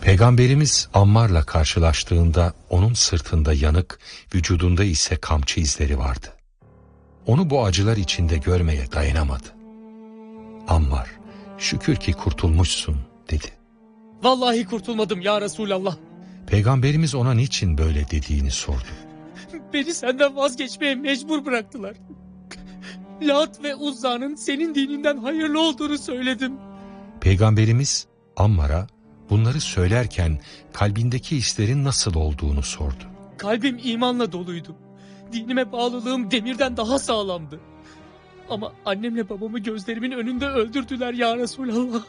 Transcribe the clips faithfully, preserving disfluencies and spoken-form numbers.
Peygamberimiz Ammar'la karşılaştığında onun sırtında yanık, vücudunda ise kamçı izleri vardı. Onu bu acılar içinde görmeye dayanamadı. Ammar, şükür ki kurtulmuşsun dedi. Vallahi kurtulmadım ya Resulallah. Peygamberimiz ona niçin böyle dediğini sordu. Beni senden vazgeçmeye mecbur bıraktılar. Lat ve Uzza'nın senin dininden hayırlı olduğunu söyledim. Peygamberimiz Ammar'a bunları söylerken kalbindeki hislerin nasıl olduğunu sordu. Kalbim imanla doluydu. Dinime bağlılığım demirden daha sağlamdı. Ama annemle babamı gözlerimin önünde öldürdüler ya Resulallah.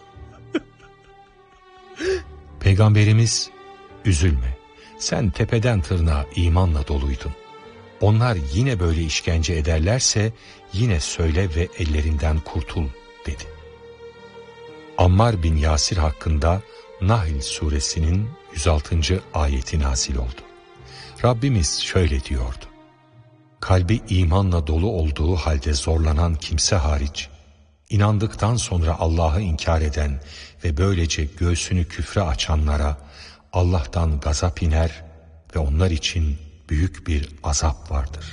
Peygamberimiz, üzülme, sen tepeden tırnağa imanla doluydun. Onlar yine böyle işkence ederlerse yine söyle ve ellerinden kurtul dedi. Ammar bin Yasir hakkında Nahl suresinin yüz altıncı ayeti nazil oldu. Rabbimiz şöyle diyordu. Kalbi imanla dolu olduğu halde zorlanan kimse hariç, inandıktan sonra Allah'ı inkar eden ve böylece göğsünü küfre açanlara Allah'tan gazap iner ve onlar için büyük bir azap vardır.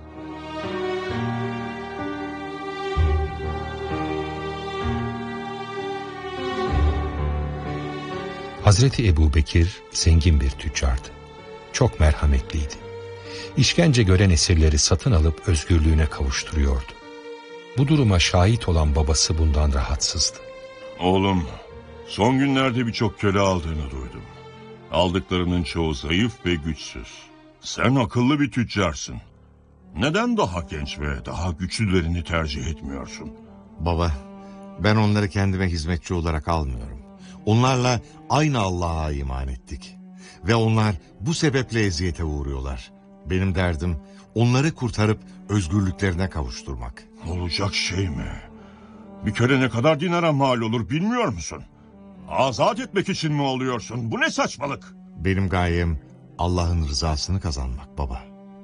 Hazreti Ebubekir zengin bir tüccardı. Çok merhametliydi. İşkence gören esirleri satın alıp özgürlüğüne kavuşturuyordu. Bu duruma şahit olan babası bundan rahatsızdı. Oğlum, son günlerde birçok köle aldığını duydum. Aldıklarının çoğu zayıf ve güçsüz. Sen akıllı bir tüccarsın. Neden daha genç ve daha güçlülerini tercih etmiyorsun? Baba, ben onları kendime hizmetçi olarak almıyorum. Onlarla aynı Allah'a iman ettik. Ve onlar bu sebeple eziyete uğruyorlar. Benim derdim onları kurtarıp özgürlüklerine kavuşturmak. Olacak şey mi? Bir köle ne kadar dinara mal olur bilmiyor musun? Azat etmek için mi oluyorsun? Bu ne saçmalık? Benim gayem Allah'ın rızasını kazanmak baba.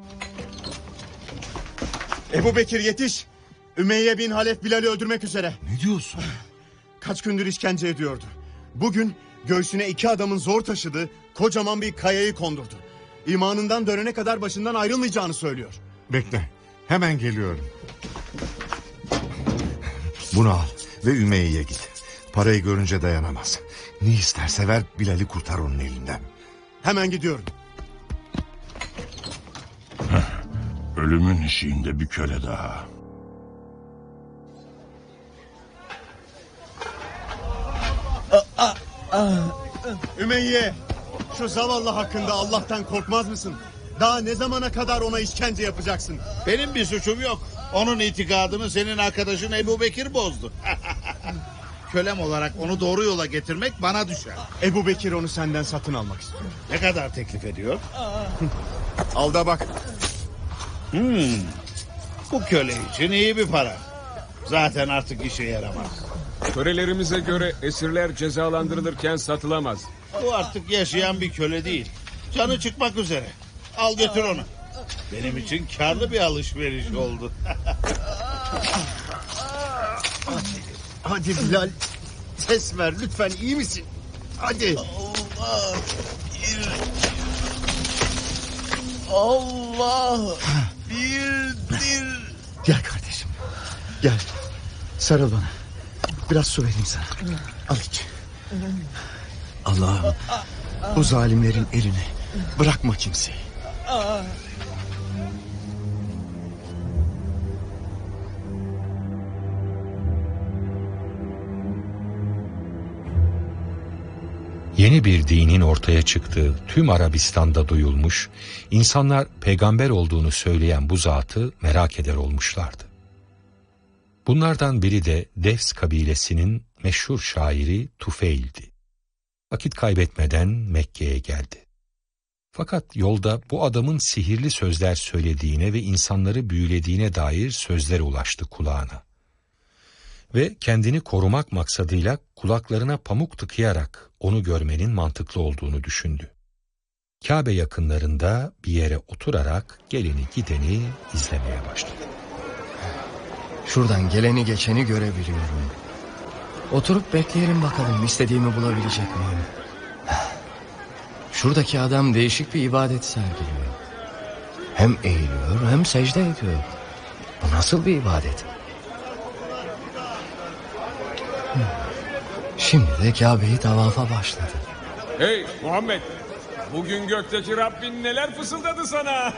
Ebubekir yetiş! Ümeyye bin Halef Bilal'i öldürmek üzere. Ne diyorsun? Kaç gündür işkence ediyordu. Bugün göğsüne iki adamın zor taşıdığı kocaman bir kayayı kondurdu. İmanından dönene kadar başından ayrılmayacağını söylüyor. Bekle, hemen geliyorum. Bunu al ve Ümeyye'ye git. Parayı görünce dayanamaz. Ne isterse ver, Bilal'i kurtar onun elinden. Hemen gidiyorum. Ölümün eşiğinde bir köle daha. Ümeyye, şu zavallı hakkında Allah'tan korkmaz mısın? Daha ne zamana kadar ona işkence yapacaksın? Benim bir suçum yok. Onun itikadını senin arkadaşın Ebubekir bozdu. Kölem olarak onu doğru yola getirmek bana düşer. Ebubekir onu senden satın almak istiyor. Ne kadar teklif ediyor? Al da bak. Hmm. Bu köle için iyi bir para. Zaten artık işe yaramaz. Törelerimize göre esirler cezalandırılırken satılamaz. Bu artık yaşayan bir köle değil. Canı çıkmak üzere. Al götür onu. Benim için karlı bir alışveriş oldu. Hadi Bilal, ses ver lütfen, iyi misin? Hadi. Allah. Allah. Birdir. Gel kardeşim. Gel. Sarıl bana. Biraz su vereyim sana. Al iç. Allah'ım, bu zalimlerin eline bırakma kimseyi. Yeni bir dinin ortaya çıktığı tüm Arabistan'da duyulmuş, insanlar peygamber olduğunu söyleyen bu zatı merak eder olmuşlardı. Bunlardan biri de Devs kabilesinin meşhur şairi Tufeil'di. Vakit kaybetmeden Mekke'ye geldi. Fakat yolda bu adamın sihirli sözler söylediğine ve insanları büyülediğine dair sözler ulaştı kulağına. Ve kendini korumak maksadıyla kulaklarına pamuk tıkayarak onu görmenin mantıklı olduğunu düşündü. Kabe yakınlarında bir yere oturarak geleni gideni izlemeye başladı. Şuradan geleni geçeni görebiliyorum. Oturup bekleyelim bakalım istediğimi bulabilecek miyim? Şuradaki adam değişik bir ibadet sergiliyor. Hem eğiliyor hem secde ediyor. Bu nasıl bir ibadet? Hmm. Şimdi de Kabe'yi tavafa başladı. Hey Muhammed, bugün gökteki Rabbin neler fısıldadı sana?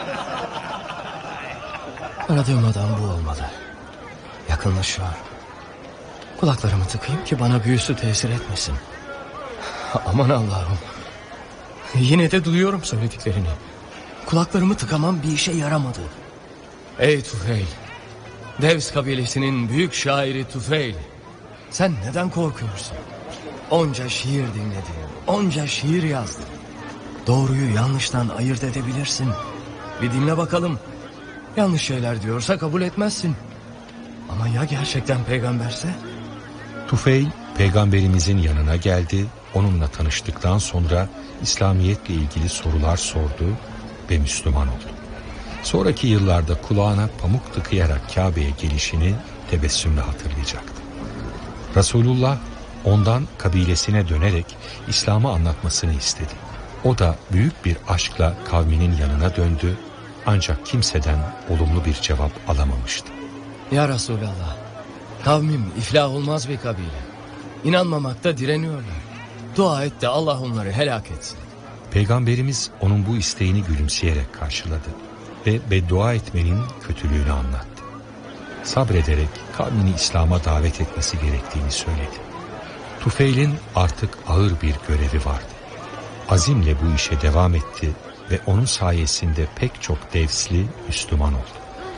Aradığım adam bu olmalı. Yakınlaşıyor. Kulaklarımı tıkayım ki bana büyüsü tesir etmesin. Aman Allah'ım. Yine de duyuyorum söylediklerini. Kulaklarımı tıkamam bir işe yaramadı. Ey Tufeil, Devs kabilesinin büyük şairi Tufeil, sen neden korkuyorsun? Onca şiir dinledin, onca şiir yazdın. Doğruyu yanlıştan ayırt edebilirsin. Bir dinle bakalım. Yanlış şeyler diyorsa kabul etmezsin. Ama ya gerçekten peygamberse? Tufeil peygamberimizin yanına geldi, onunla tanıştıktan sonra İslamiyetle ilgili sorular sordu ve Müslüman oldu. Sonraki yıllarda kulağına pamuk tıkayarak Kabe'ye gelişini tebessümle hatırlayacaktı. Resulullah ondan kabilesine dönerek İslam'ı anlatmasını istedi. O da büyük bir aşkla kavminin yanına döndü, ancak kimseden olumlu bir cevap alamamıştı. Ya Resulallah, kavmim iflah olmaz bir kabile. İnanmamakta direniyorlar. Dua et de Allah onları helak etsin. Peygamberimiz onun bu isteğini gülümseyerek karşıladı ve beddua etmenin kötülüğünü anlattı. Sabrederek kavmini İslam'a davet etmesi gerektiğini söyledi. Tufeil'in artık ağır bir görevi vardı. Azimle bu işe devam etti ve onun sayesinde pek çok Devsli Müslüman oldu.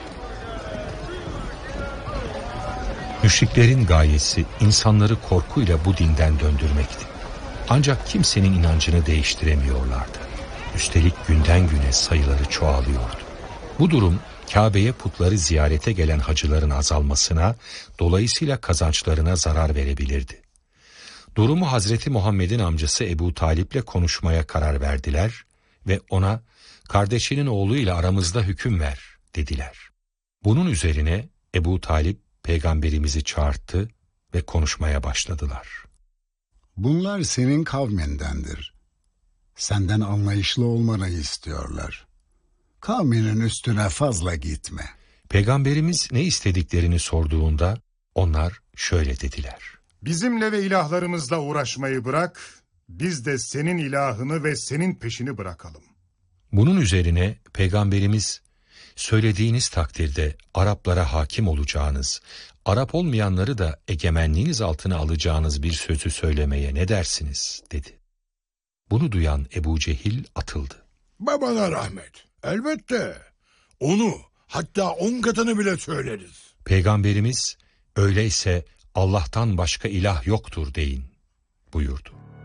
Müşriklerin gayesi insanları korkuyla bu dinden döndürmekti. Ancak kimsenin inancını değiştiremiyorlardı. Üstelik günden güne sayıları çoğalıyordu. Bu durum Kabe'ye putları ziyarete gelen hacıların azalmasına, dolayısıyla kazançlarına zarar verebilirdi. Durumu Hazreti Muhammed'in amcası Ebu Talip'le konuşmaya karar verdiler ve ona kardeşinin oğluyla aramızda hüküm ver dediler. Bunun üzerine Ebu Talip peygamberimizi çağırttı ve konuşmaya başladılar. Bunlar senin kavmindendir. Senden anlayışlı olmanı istiyorlar. Kavminin üstüne fazla gitme. Peygamberimiz ne istediklerini sorduğunda onlar şöyle dediler. Bizimle ve ilahlarımızla uğraşmayı bırak, biz de senin ilahını ve senin peşini bırakalım. Bunun üzerine Peygamberimiz, söylediğiniz takdirde Araplara hakim olacağınız, Arap olmayanları da egemenliğiniz altına alacağınız bir sözü söylemeye ne dersiniz dedi. Bunu duyan Ebu Cehil atıldı. Babana rahmet. Elbette. Onu, hatta on katını bile söyleriz. Peygamberimiz, öyleyse Allah'tan başka ilah yoktur deyin buyurdu.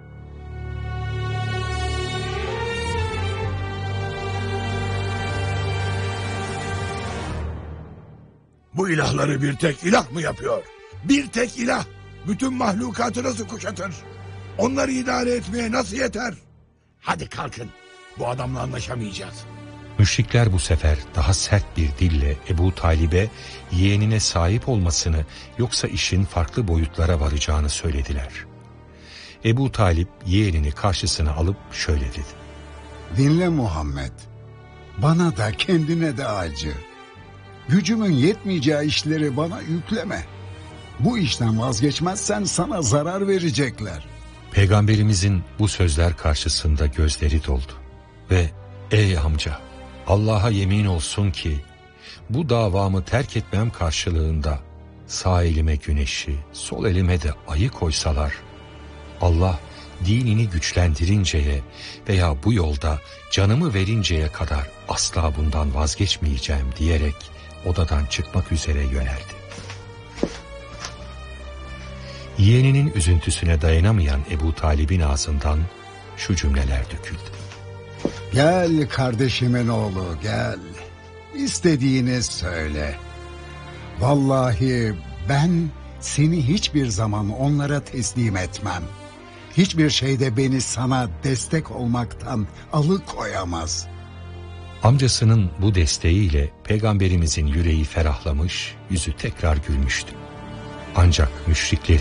Bu ilahları bir tek ilah mı yapıyor? Bir tek ilah bütün mahlukatı nasıl kuşatır? Onları idare etmeye nasıl yeter? Hadi kalkın, bu adamla anlaşamayacağız. Müşrikler bu sefer daha sert bir dille Ebu Talib'e yeğenine sahip olmasını, yoksa işin farklı boyutlara varacağını söylediler. Ebu Talip yeğenini karşısına alıp şöyle dedi. Dinle Muhammed, bana da kendine de acı. Gücümün yetmeyeceği işleri bana yükleme. Bu işten vazgeçmezsen sana zarar verecekler. Peygamberimizin bu sözler karşısında gözleri doldu ve ey amca, Allah'a yemin olsun ki bu davamı terk etmem karşılığında sağ elime güneşi, sol elime de ayı koysalar, Allah dinini güçlendirinceye veya bu yolda canımı verinceye kadar asla bundan vazgeçmeyeceğim diyerek odadan çıkmak üzere yöneldi. Yeğeninin üzüntüsüne dayanamayan Ebu Talib'in ağzından şu cümleler döküldü. Gel kardeşimin oğlu gel. İstediğini söyle. Vallahi ben seni hiçbir zaman onlara teslim etmem. Hiçbir şeyde beni sana destek olmaktan alıkoyamaz. Amcasının bu desteğiyle Peygamberimizin yüreği ferahlamış, yüzü tekrar gülmüştü. Ancak müşriklerin